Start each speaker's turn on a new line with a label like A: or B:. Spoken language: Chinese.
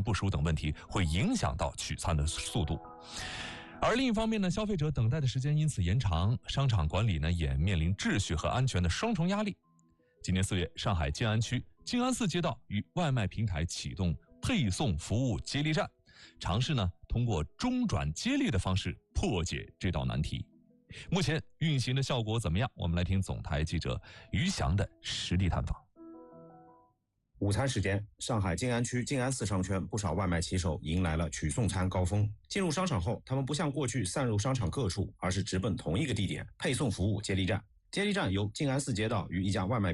A: 不熟等问题，会影响到取餐的速度。而另一方面呢，消费者等待的时间因此延长，商场管理呢也面临秩序和安全的双重压力。今年4月，上海静安区静安寺街道与外卖平台启动配送服务接力站，尝试呢通过中转接力的方式破解这道难题。目前运行的效果怎么样？我们来听总台记者于翔的实地探访。
B: 午餐时间，上海静安区静安寺商圈不少外卖骑手迎来了取送餐高峰。进入商场后，他们不像过去散入商场各处，而是直奔同一个地点——配送服务接力站。接力站由静安寺街道与一家外卖